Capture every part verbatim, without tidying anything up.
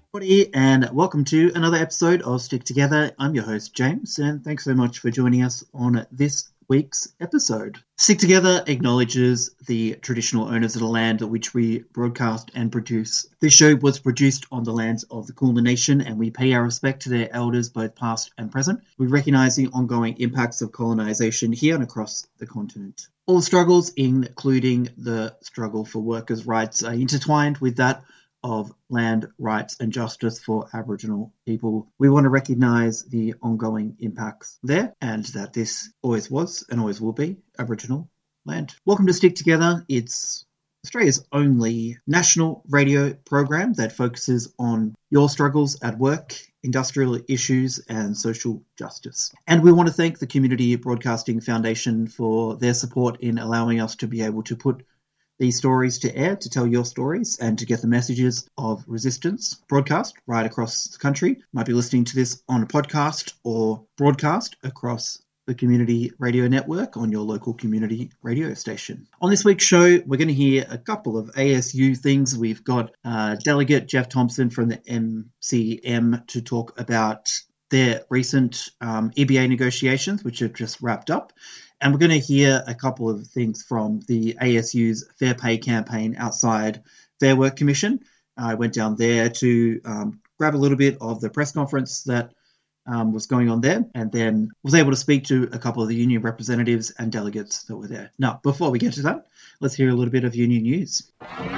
Everybody, and welcome to another episode of Stick Together. I'm your host, James, and thanks so much for joining us on this week's episode. Stick Together acknowledges the traditional owners of the land on which we broadcast and produce. This show was produced on the lands of the Kulin Nation, and we pay our respect to their elders, both past and present. We recognise the ongoing impacts of colonisation here and across the continent. All struggles, including the struggle for workers' rights, are intertwined with that of land rights and justice for Aboriginal people. We want to recognise the ongoing impacts there and that this always was and always will be Aboriginal land. Welcome to Stick Together. It's Australia's only national radio program that focuses on your struggles at work, industrial issues and social justice. And we want to thank the Community Broadcasting Foundation for their support in allowing us to be able to put these stories to air, to tell your stories and to get the messages of resistance broadcast right across the country. You might be listening to this on a podcast or broadcast across the community radio network on your local community radio station. On this week's show, we're going to hear a couple of A S U things. We've got uh, Delegate Jeff Thompson from the M C M to talk about their recent um, E B A negotiations, which have just wrapped up. And we're going to hear a couple of things from the A S U's Fair Pay campaign outside Fair Work Commission. I went down there to um, grab a little bit of the press conference that um, was going on there, and then was able to speak to a couple of the union representatives and delegates that were there. Now, before we get to that, let's hear a little bit of union news.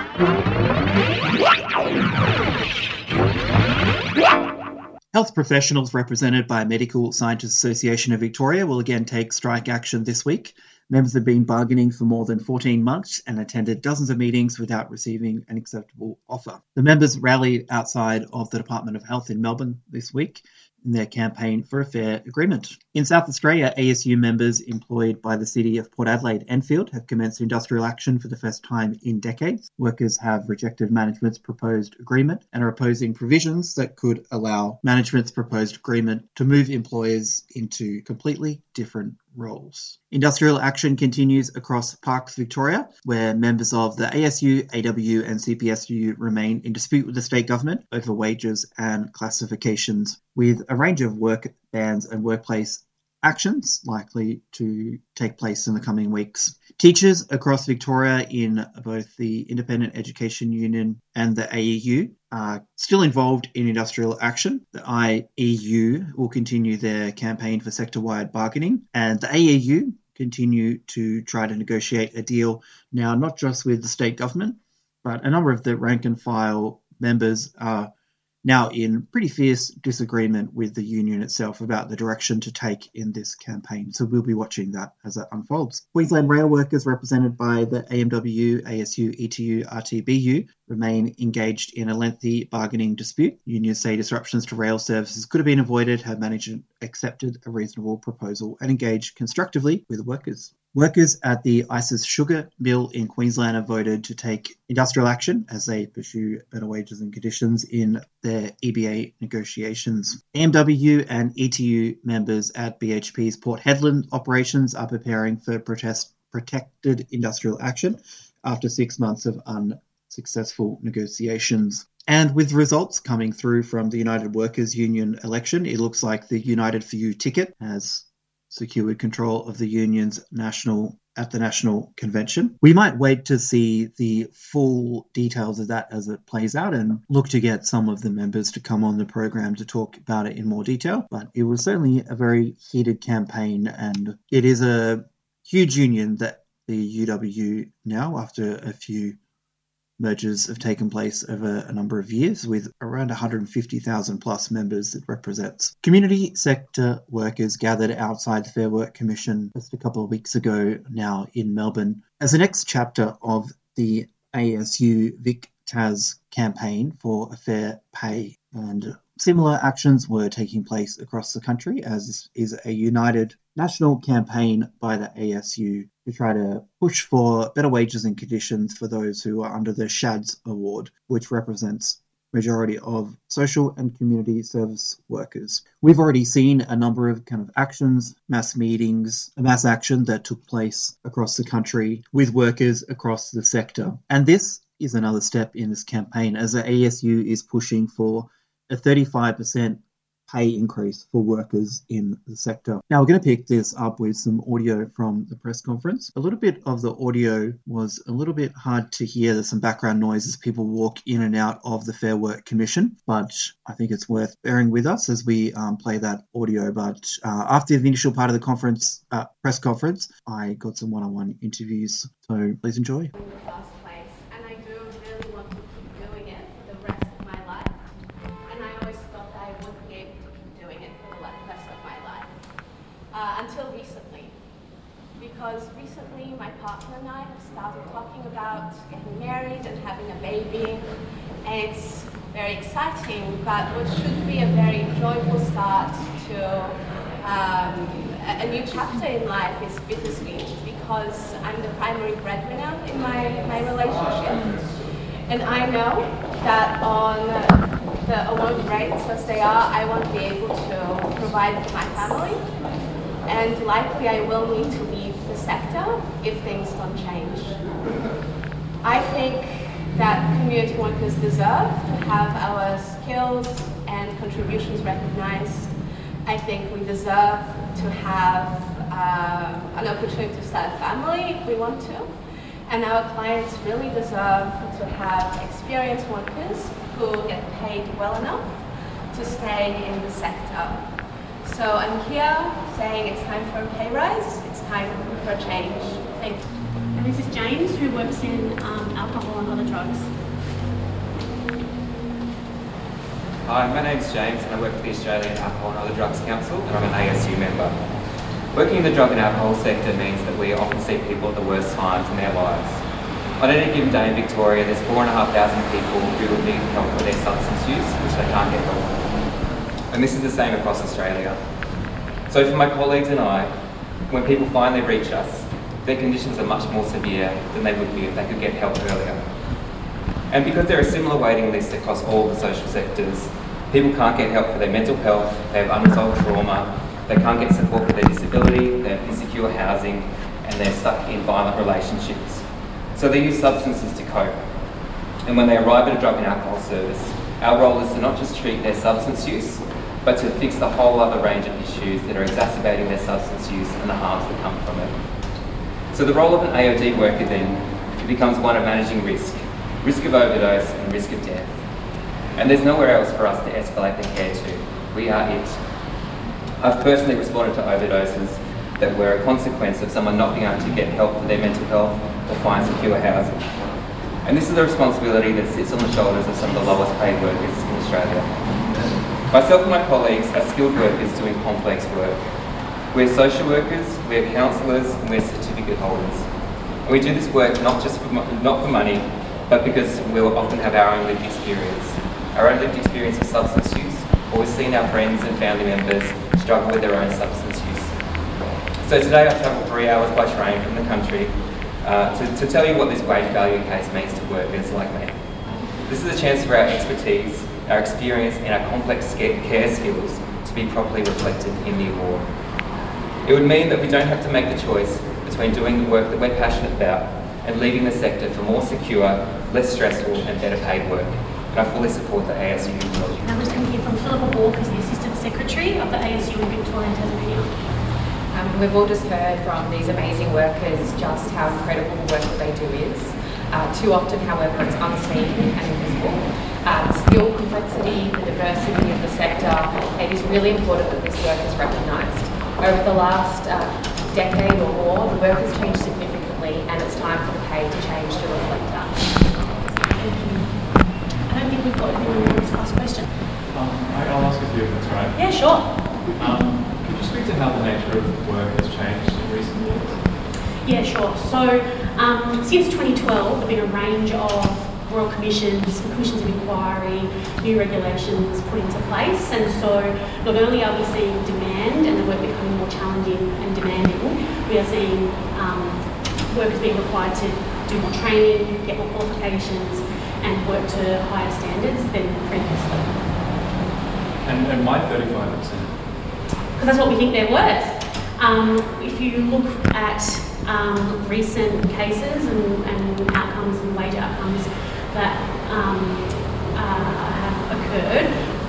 Health professionals represented by Medical Scientists Association of Victoria will again take strike action this week. Members have been bargaining for more than fourteen months and attended dozens of meetings without receiving an acceptable offer. The members rallied outside of the Department of Health in Melbourne this week in their campaign for a fair agreement. In South Australia, A S U members employed by the city of Port Adelaide Enfield have commenced industrial action for the first time in decades. Workers have rejected management's proposed agreement and are opposing provisions that could allow management's proposed agreement to move employers into completely different roles. Industrial action continues across Parks Victoria, where members of the A S U, A W and C P S U remain in dispute with the state government over wages and classifications, with a range of work bans and workplace actions likely to take place in the coming weeks. Teachers across Victoria in both the Independent Education Union and the A E U are still involved in industrial action. The I E U will continue their campaign for sector-wide bargaining, and the A E U continue to try to negotiate a deal now, not just with the state government, but a number of the rank and file members are now in pretty fierce disagreement with the union itself about the direction to take in this campaign. So we'll be watching that as it unfolds. Queensland rail workers represented by the A M W, A S U, E T U, R T B U remain engaged in a lengthy bargaining dispute. Unions say disruptions to rail services could have been avoided had management accepted a reasonable proposal and engaged constructively with the workers. Workers at the ISIS sugar mill in Queensland have voted to take industrial action as they pursue better wages and conditions in their E B A negotiations. A M W and E T U members at B H P's Port Hedland operations are preparing for protest protected industrial action after six months of unsuccessful negotiations. And with results coming through from the United Workers Union election, it looks like the United For You ticket has secured control of the union's national at the national convention. We might wait to see the full details of that as it plays out and look to get some of the members to come on the program to talk about it in more detail. But it was certainly a very heated campaign, and it is a huge union that the U W now, after a few mergers have taken place over a number of years with around one hundred fifty thousand plus members it represents. Community sector workers gathered outside the Fair Work Commission just a couple of weeks ago now in Melbourne as the next chapter of the A S U Vic T A S campaign for a fair pay. And similar actions were taking place across the country, as is a united national campaign by the A S U to try to push for better wages and conditions for those who are under the S H A D S award, which represents majority of social and community service workers. We've already seen a number of kind of actions, mass meetings, a mass action that took place across the country with workers across the sector. And this is another step in this campaign as the A S U is pushing for a thirty-five percent pay increase for workers in the sector. Now, we're going to pick this up with some audio from the press conference. A little bit of the audio was a little bit hard to hear. There's some background noise as people walk in and out of the Fair Work Commission, but I think it's worth bearing with us as we um, play that audio. But uh, after the initial part of the conference, uh, press conference, I got some one-on-one interviews, so please enjoy. Uh, until recently, because recently my partner and I have started talking about getting married and having a baby, and it's very exciting, but what should be a very joyful start to um, a, a new chapter in life is bittersweet, because I'm the primary breadwinner in my, my relationship, and I know that on the award rates as they are, I won't be able to provide for my family. And likely I will need to leave the sector if things don't change. I think that community workers deserve to have our skills and contributions recognized. I think we deserve to have uh, an opportunity to start a family if we want to. And our clients really deserve to have experienced workers who get paid well enough to stay in the sector. So I'm here saying it's time for a pay rise, it's time for a change. Thank you. And this is James, who works in um, alcohol and other drugs. Hi, my name's James and I work for the Australian Alcohol and Other Drugs Council, and I'm an A S U member. Working in the drug and alcohol sector means that we often see people at the worst times in their lives. On any given day in Victoria, there's four and a half thousand people who will need help for their substance use, which they can't get help for. And this is the same across Australia. So for my colleagues and I, when people finally reach us, their conditions are much more severe than they would be if they could get help earlier. And because there are similar waiting lists across all the social sectors, people can't get help for their mental health, they have unresolved trauma, they can't get support for their disability, they have insecure housing, and they're stuck in violent relationships. So they use substances to cope. And when they arrive at a drug and alcohol service, our role is to not just treat their substance use, but to fix the whole other range of issues that are exacerbating their substance use and the harms that come from it. So the role of an A O D worker then becomes one of managing risk, risk of overdose and risk of death. And there's nowhere else for us to escalate the care to. We are it. I've personally responded to overdoses that were a consequence of someone not being able to get help for their mental health or find secure housing. And this is a responsibility that sits on the shoulders of some of the lowest paid workers in Australia. Myself and my colleagues are skilled workers doing complex work. We're social workers, we're counsellors, and we're certificate holders. And we do this work not just for, not for money, but because we'll often have our own lived experience. Our own lived experience of substance use, or we've seen our friends and family members struggle with their own substance use. So today I've travelled three hours by train from the country uh, to, to tell you what this wage value case means to workers like me. This is a chance for our expertise, our experience and our complex care skills to be properly reflected in the award. It would mean that we don't have to make the choice between doing the work that we're passionate about and leaving the sector for more secure, less stressful and better paid work. And I fully support the A S U award. Now we're just going to hear from Philippa Bork, who's the Assistant Secretary of the A S U in Victoria and Tasmania. Um, we've all just heard from these amazing workers just how incredible the work that they do is. Uh, too often, however, it's unseen and invisible. Uh, the skill, complexity, the diversity of the sector, it is really important that this work is recognised. Over the last uh, decade or more, the work has changed significantly and it's time for the pay to change to reflect that. Thank you. I don't think we've got anyone who wants to ask a question. Um, I'll ask a few if that's right. Yeah, sure. Um, could you speak to how the nature of work has changed in recent years? Yeah, sure. So um, since twenty twelve, there have been a range of royal commissions, commissions of inquiry, new regulations put into place, and so not only are we seeing demand and the work becoming more challenging and demanding, we are seeing um, workers being required to do more training, get more qualifications, and work to higher standards than previously. And, and why thirty-five percent? Because that's what we think they're worth. Um, if you look at um, recent cases and, and outcomes and wage outcomes that um, uh, have occurred,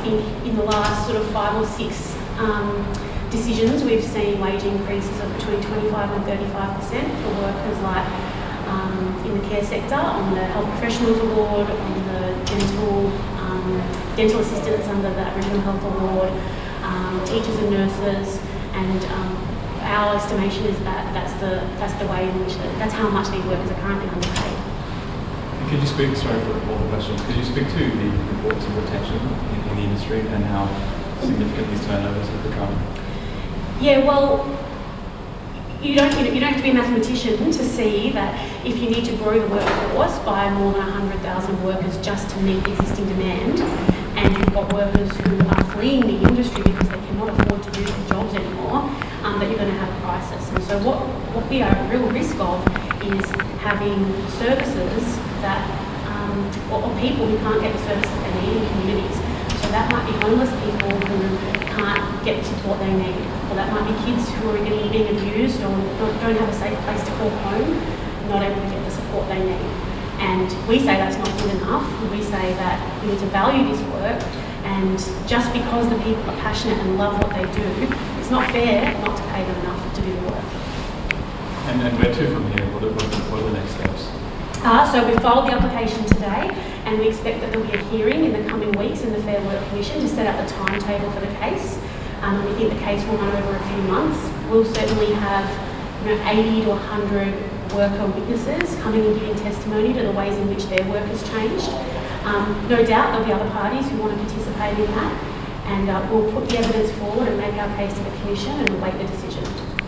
think in the last sort of five or six um, decisions, we've seen wage increases of between twenty-five and thirty-five percent for workers like um, in the care sector, on the Health Professionals Award, on the dental um, dental assistants under the Aboriginal Health Award, um, teachers and nurses, and um, our estimation is that that's the that's the way in which the, that's how much these workers are currently underpaid. Could you speak, sorry for all the questions, could you speak to the importance of retention in, in the industry and how significant these turnovers have become? Yeah, well, you don't, you don't have to be a mathematician to see that if you need to grow the workforce by more than one hundred thousand workers just to meet existing demand, and you've got workers who are fleeing the industry because they cannot afford to do their jobs anymore, um, that you're going to have a crisis. And so what, what we are at real risk of is having services that, um, or, or people who can't get the services they need in communities. So that might be homeless people who can't get the support they need, or that might be kids who are getting, being abused or don't have a safe place to call home, not able to get the support they need. And we say that's not good enough. We say that we need to value this work, and just because the people are passionate and love what they do, it's not fair not to pay them enough to do the work. And, and where to from here? What are, what are the next steps? Uh, so we filed the application today, and we expect that there'll be a hearing in the coming weeks in the Fair Work Commission to set out the timetable for the case. Um, we think the case will run over a few months. We'll certainly have you know, eighty to one hundred worker witnesses coming and giving testimony to the ways in which their work has changed. Um, no doubt there'll be other parties who want to participate in that, and uh, we'll put the evidence forward and make our case to the Commission and await the decision.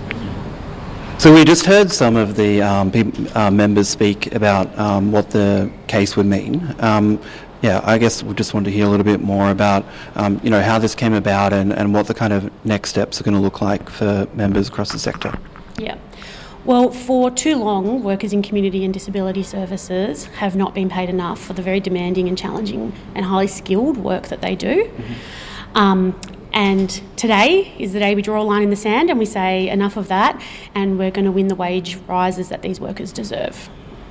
So we just heard some of the um, pe- uh, members speak about um, what the case would mean. Um, yeah, I guess we just wanted to hear a little bit more about, um, you know, how this came about and, and what the kind of next steps are going to look like for members across the sector. Yeah. Well, for too long, workers in community and disability services have not been paid enough for the very demanding and challenging and highly skilled work that they do. Mm-hmm. Um, And today is the day we draw a line in the sand and we say enough of that, and we're going to win the wage rises that these workers deserve.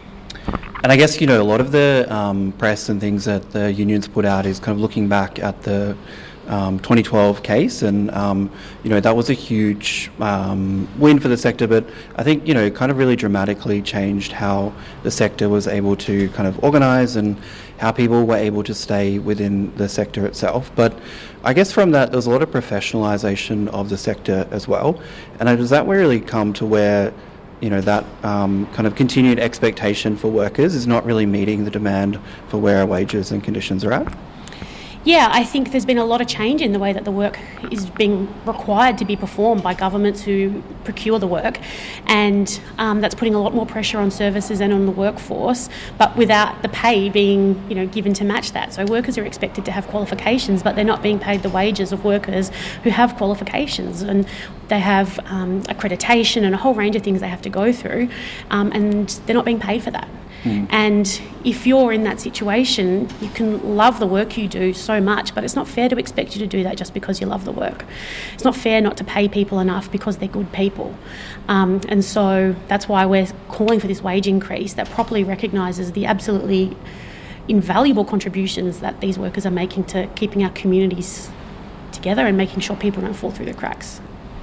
And I guess, you know, a lot of the um, press and things that the unions put out is kind of looking back at the um, twenty twelve case, and, um, you know, that was a huge um, win for the sector, but I think, you know, it kind of really dramatically changed how the sector was able to kind of organise and how people were able to stay within the sector itself. But I guess from that, there's a lot of professionalisation of the sector as well. And does that really come to where, you know, that um, kind of continued expectation for workers is not really meeting the demand for where our wages and conditions are at? Yeah, I think there's been a lot of change in the way that the work is being required to be performed by governments who procure the work, and um, that's putting a lot more pressure on services and on the workforce, but without the pay being, you know, given to match that. So workers are expected to have qualifications, but they're not being paid the wages of workers who have qualifications, and they have um, accreditation and a whole range of things they have to go through, um, and they're not being paid for that. Mm. And if you're in that situation, you can love the work you do so much, but it's not fair to expect you to do that just because you love the work. It's not fair not to pay people enough because they're good people. Um, and so that's why we're calling for this wage increase that properly recognises the absolutely invaluable contributions that these workers are making to keeping our communities together and making sure people don't fall through the cracks.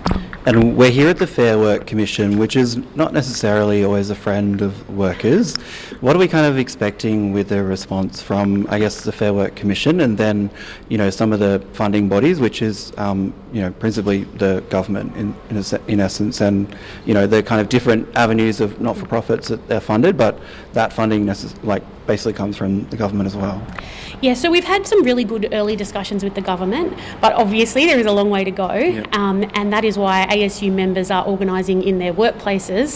And we're here at the Fair Work Commission, which is not necessarily always a friend of workers. What are we kind of expecting with the response from, I guess, the Fair Work Commission and then, you know, some of the funding bodies, which is, um, you know, principally the government in in, a, in essence, and, you know, the kind of different avenues of not-for-profits that they're funded, but that funding necess- like basically comes from the government as well. Yeah, so we've had some really good early discussions with the government, but obviously there is a long way to go, yep. um, and that is why A S U members are organising in their workplaces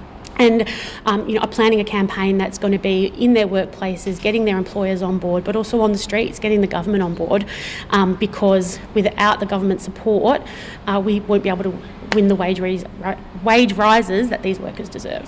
and um, you know, are planning a campaign that's going to be in their workplaces, getting their employers on board, but also on the streets, getting the government on board, um, because without the government support, uh, we won't be able to win the wage, rise, wage rises that these workers deserve.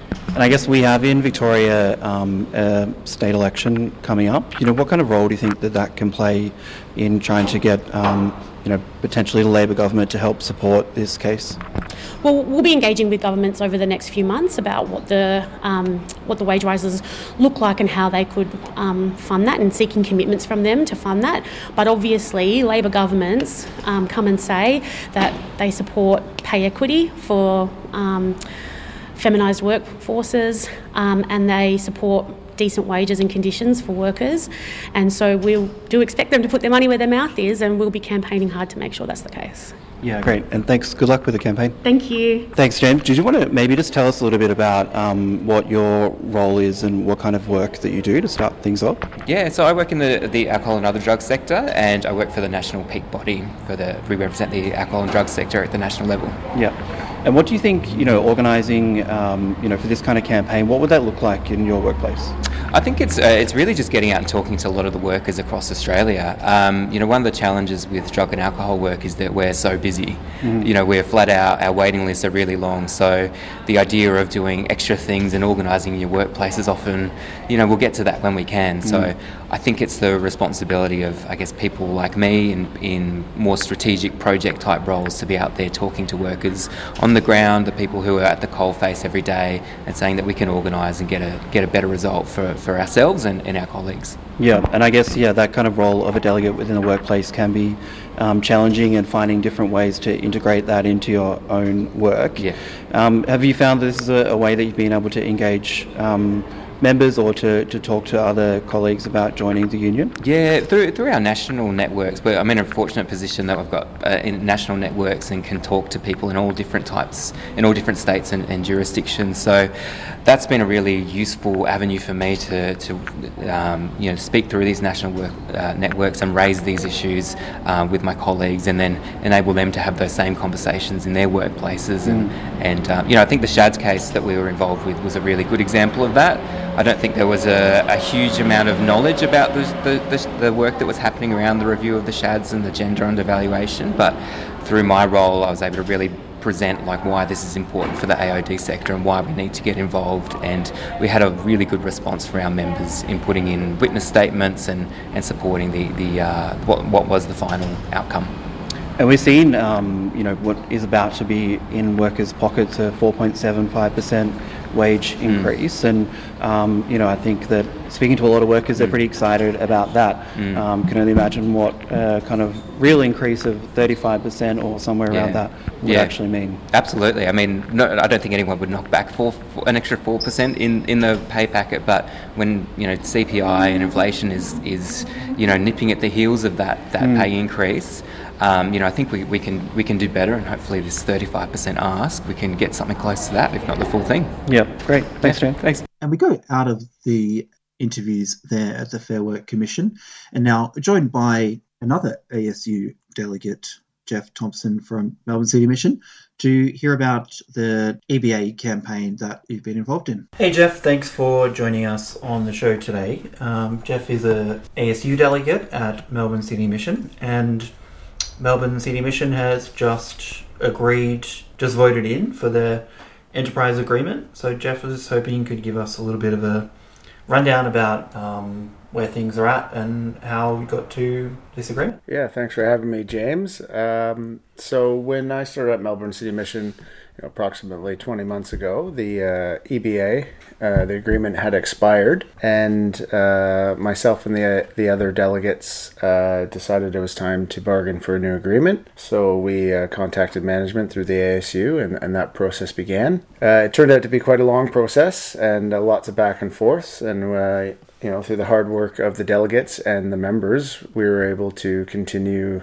And I guess we have in Victoria um, a state election coming up. You know, what kind of role do you think that that can play in trying to get, um, you know, potentially the Labor government to help support this case? Well, we'll be engaging with governments over the next few months about what the um, what the wage rises look like and how they could um, fund that, and seeking commitments from them to fund that. But obviously, Labor governments um, come and say that they support pay equity for um, feminised workforces, um, and they support decent wages and conditions for workers. And so we we'll do expect them to put their money where their mouth is, and we'll be campaigning hard to make sure that's the case. Yeah, great. And thanks. Good luck with the campaign. Thank you. Thanks, James. Did you want to maybe just tell us a little bit about um, what your role is and what kind of work that you do to start things off? Yeah, so I work in the, the alcohol and other drugs sector, and I work for the national peak body. For the we represent the alcohol and drugs sector at the national level. Yeah. And what do you think, you know, organising, um, you know, for this kind of campaign, what would that look like in your workplace? I think it's uh, it's really just getting out and talking to a lot of the workers across Australia. Um, you know, one of the challenges with drug and alcohol work is that we're so busy. Mm. You know, we're flat out, our waiting lists are really long. So the idea of doing extra things and organising your workplace is often, you know, we'll get to that when we can. Mm. So I think it's the responsibility of, I guess, people like me in, in more strategic project type roles to be out there talking to workers on the ground, the people who are at the coalface every day, and saying that we can organise and get a get a better result for, for ourselves and, and our colleagues. Yeah, and I guess, yeah, that kind of role of a delegate within the workplace can be um, challenging, and finding different ways to integrate that into your own work. Yeah. Um, have you found that this is a, a way that you've been able to engage um, members or to, to talk to other colleagues about joining the union? Yeah, through through our national networks. But I'm in a fortunate position that I've got uh, in national networks and can talk to people in all different types, in all different states and, and jurisdictions. So that's been a really useful avenue for me to, to um, you know, speak through these national work, uh, networks and raise these issues uh, with my colleagues, and then enable them to have those same conversations in their workplaces. Mm. And, and uh, you know, I think the Shads case that we were involved with was a really good example of that. I don't think there was a, a huge amount of knowledge about the, the, the, the work that was happening around the review of the Shads and the gender undervaluation, but through my role I was able to really present like why this is important for the A O D sector and why we need to get involved, and we had a really good response from our members in putting in witness statements and, and supporting the, the uh, what, what was the final outcome. And we're seeing, um, you know, what is about to be in workers' pockets a four point seven five percent wage increase. Mm. And, um, you know, I think that speaking to a lot of workers, they're mm. pretty excited about that. Mm. Um, can only imagine what uh, kind of real increase of thirty-five percent or somewhere yeah. around that would yeah. actually mean. Absolutely. I mean, no, I don't think anyone would knock back for, for an extra four percent in, in the pay packet, but when, you know, C P I and inflation is, is you know, nipping at the heels of that, that mm. pay increase, Um, you know, I think we, we can we can do better, and hopefully this thirty-five percent ask, we can get something close to that, if not the full thing. Yeah, great. Thanks, yeah. Jan. Thanks. And we go out of the interviews there at the Fair Work Commission, and now joined by another A S U delegate, Jeff Thompson from Melbourne City Mission, to hear about the E B A campaign that you've been involved in. Hey Jeff, thanks for joining us on the show today. Um, Jeff is a A S U delegate at Melbourne City Mission, and Melbourne City Mission has just agreed, just voted in for the enterprise agreement. So Jeff was hoping you could give us a little bit of a rundown about um, where things are at and how we got to this agreement. Yeah, thanks for having me, James. Um, so when I started at Melbourne City Mission, you know, approximately twenty months ago, the uh, E B A, uh, the agreement had expired, and uh, myself and the the other delegates uh, decided it was time to bargain for a new agreement. So we uh, contacted management through the A S U, and, and that process began. Uh, it turned out to be quite a long process and uh, lots of back and forth, and uh, you know, through the hard work of the delegates and the members, we were able to continue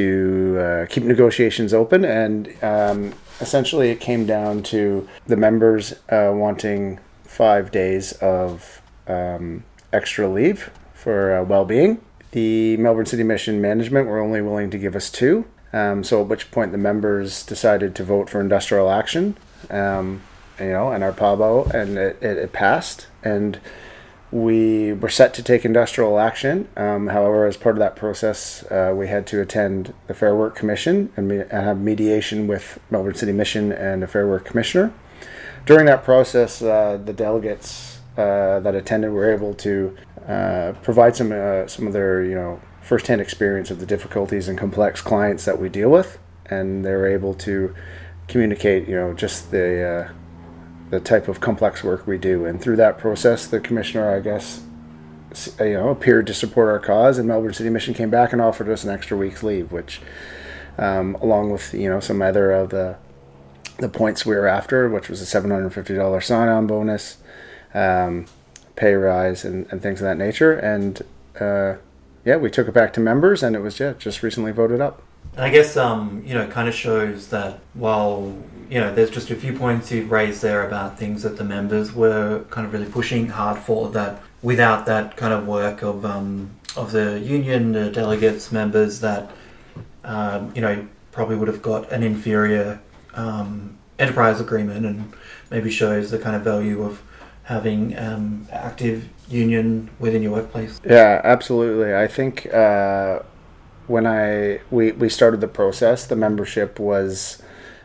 to uh, keep negotiations open, and um, essentially it came down to the members uh, wanting five days of um, extra leave for uh, well-being. The Melbourne City Mission management were only willing to give us two, um, so at which point the members decided to vote for industrial action, um, you know, and our P A B O, and it, it, it passed, and we were set to take industrial action. Um, however, as part of that process, uh, we had to attend the Fair Work Commission and, me- and have mediation with Melbourne City Mission and the Fair Work Commissioner. during that process, uh, the delegates uh, that attended were able to uh, provide some uh, some of their you know firsthand experience of the difficulties and complex clients that we deal with, and they were able to communicate you know just the uh, the type of complex work we do. And through that process, the commissioner, I guess, you know, appeared to support our cause, and Melbourne City Mission came back and offered us an extra week's leave, which, um, along with you know some other of the the points we were after, which was a seven hundred fifty dollars sign-on bonus, um, pay rise, and, and things of that nature. And uh, yeah, we took it back to members, and it was yeah, just recently voted up. And I guess um, you know, it kind of shows that while you know, there's just a few points you've raised there about things that the members were kind of really pushing hard for, that without that kind of work of um, of the union, the delegates, members, that um, you know, probably would have got an inferior um, enterprise agreement, and maybe shows the kind of value of having um, active union within your workplace. Yeah, absolutely. I think uh, when I we, we started the process, the membership was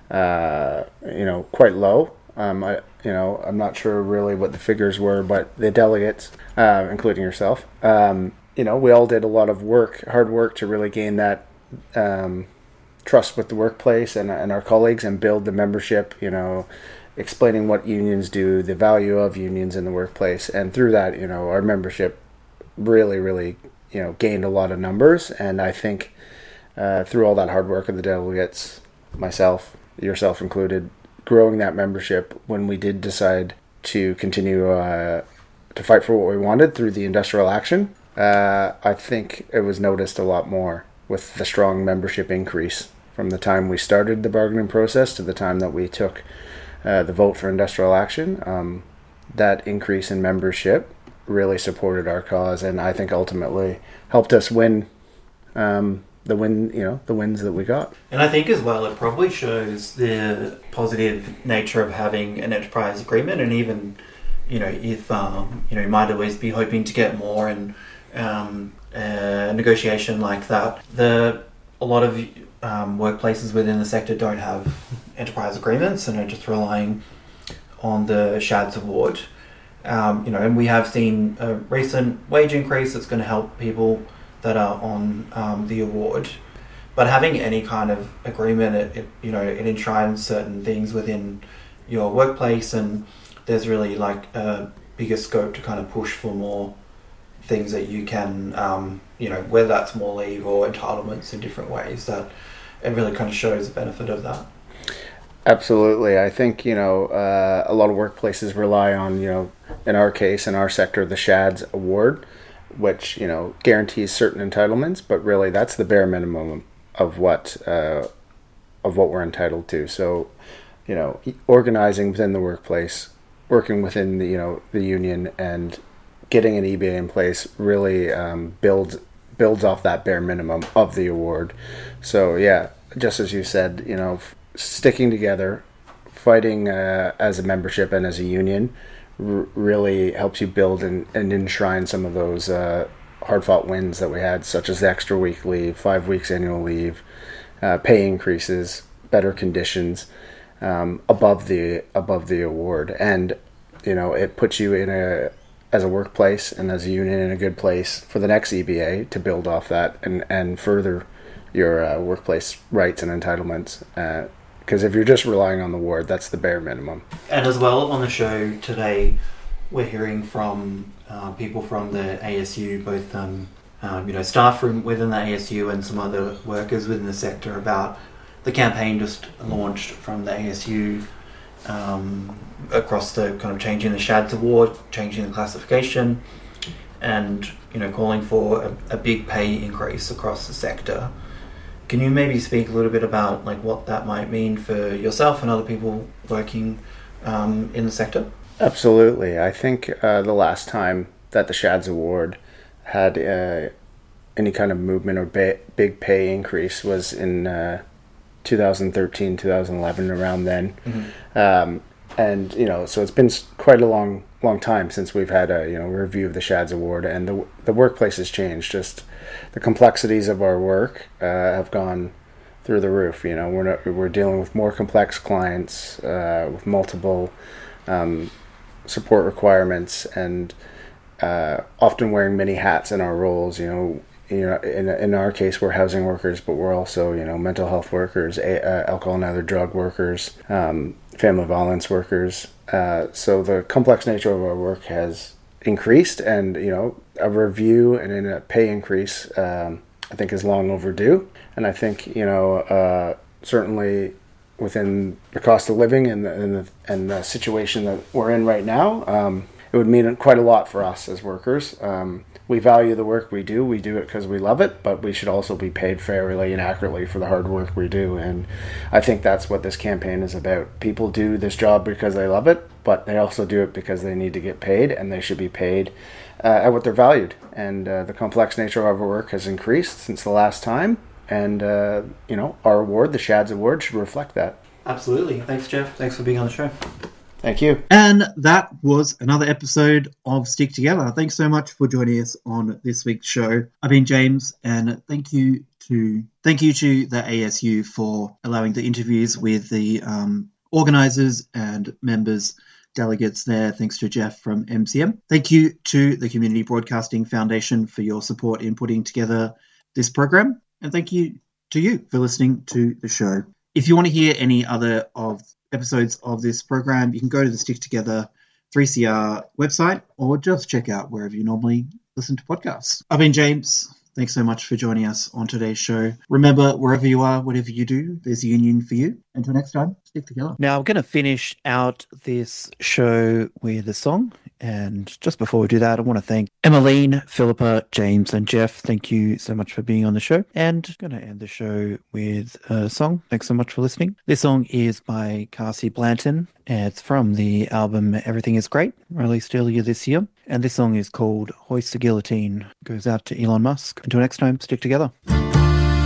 uh, you know quite low. Um, I you know I'm not sure really what the figures were, but the delegates, uh, including yourself, um, you know, we all did a lot of work, hard work, to really gain that um, trust with the workplace and and our colleagues, and build the membership. You know, explaining what unions do, the value of unions in the workplace, and through that, you know, our membership really, really, you know, gained a lot of numbers. And I think uh, through all that hard work of the delegates, myself, yourself included, growing that membership, when we did decide to continue uh, to fight for what we wanted through the industrial action, uh, I think it was noticed a lot more with the strong membership increase from the time we started the bargaining process to the time that we took uh, the vote for industrial action. Um, that increase in membership really supported our cause, and I think ultimately helped us win um, the win, you know, the wins that we got. And I think as well, it probably shows the positive nature of having an enterprise agreement, and even, you know, if um, you know, you might always be hoping to get more, and um, a negotiation like that, the a lot of um, workplaces within the sector don't have enterprise agreements and are just relying on the S H A D S award. Um, you know, and we have seen a recent wage increase that's going to help people that are on um, the award. But having any kind of agreement, it, it you know, it enshrines certain things within your workplace, and there's really like a bigger scope to kind of push for more things that you can, um, you know, whether that's more leave or entitlements in different ways, that it really kind of shows the benefit of that. Absolutely. I think, you know, uh, a lot of workplaces rely on, you know, in our case, in our sector, the S H A D S award, which, you know, guarantees certain entitlements, but really that's the bare minimum of what uh, of what we're entitled to. So, you know, organizing within the workplace, working within the, you know, the union, and getting an E B A in place really um, builds builds off that bare minimum of the award. So, yeah, just as you said, you know, sticking together, fighting uh, as a membership and as a union r- really helps you build and, and enshrine some of those uh, hard-fought wins that we had, such as the extra week leave, five weeks annual leave, uh, pay increases, better conditions um, above the above the award. And, you know, it puts you in a, as a workplace and as a union, in a good place for the next E B A to build off that and, and further your uh, workplace rights and entitlements. Uh, Because if you're just relying on the award, that's the bare minimum. And as well, on the show today, we're hearing from uh, people from the A S U, both um, um, you know, staff from within the A S U and some other workers within the sector, about the campaign just launched from the A S U um, across the kind of changing the S H A D S award, changing the classification, and, you know, calling for a, a big pay increase across the sector. Can you maybe speak a little bit about like what that might mean for yourself and other people working um, in the sector? Absolutely. I think uh, the last time that the S H A D S award had uh, any kind of movement or ba- big pay increase was in uh, two thousand thirteen, two thousand eleven, around then. Mm-hmm. Um, and, you know, so it's been quite a long, long time since we've had a, you know, review of the S H A D S award, and the the workplace has changed. Just the complexities of our work uh, have gone through the roof. You know, we're not, we're dealing with more complex clients uh, with multiple um, support requirements, and uh, often wearing many hats in our roles. You know, you know, in in our case, we're housing workers, but we're also, you know, mental health workers, a, uh, alcohol and other drug workers, um, family violence workers. Uh, so the complex nature of our work has increased, and, you know, a review and in a pay increase, um, I think, is long overdue. And I think, you know, uh, certainly within the cost of living and the, and the, and the situation that we're in right now, um, it would mean quite a lot for us as workers. Um, we value the work we do. We do it because we love it, but we should also be paid fairly and accurately for the hard work we do. And I think that's what this campaign is about. People do this job because they love it, but they also do it because they need to get paid, and they should be paid uh, at what they're valued. And uh, the complex nature of our work has increased since the last time. And, uh, you know, our award, the Shads Award, should reflect that. Absolutely. Thanks, Jeff. Thanks for being on the show. Thank you. And that was another episode of Stick Together. Thanks so much for joining us on this week's show. I've been James, and thank you to thank you to the A S U for allowing the interviews with the um, organisers and members, delegates there. Thanks to Jeff from M C M. Thank you to the Community Broadcasting Foundation for your support in putting together this program. And thank you to you for listening to the show. If you want to hear any other of episodes of this program, you can go to the Stick Together three C R website, or just check out wherever you normally listen to podcasts. I've been James. Thanks so much for joining us on today's show. Remember, wherever you are, whatever you do, there's a union for you. Until next time, stick together. Now, I'm going to finish out this show with a song. And just before we do that, I want to thank Emmeline, Philippa, James, and Jeff. Thank you so much for being on the show. And I'm going to end the show with a song. Thanks so much for listening. This song is by Cassie Blanton. It's from the album Everything Is Great, released earlier this year. And this song is called Hoist the Guillotine. It goes out to Elon Musk. Until next time, stick together.